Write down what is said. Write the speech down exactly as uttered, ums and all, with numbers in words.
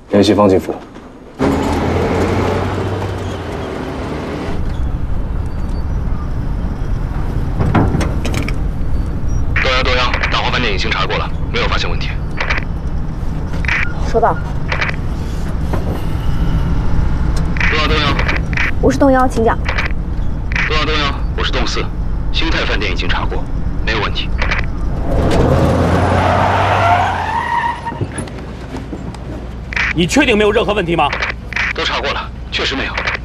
联系方进府。 东阳，东阳，大华饭店已经查过了，没有发现问题。 收到。 东阳，东阳， 我是东幺，请讲。 东阳，东阳，我是东四，兴泰饭店已经查过，没有问题。 你确定没有任何问题吗？ 都查过了，确实没有。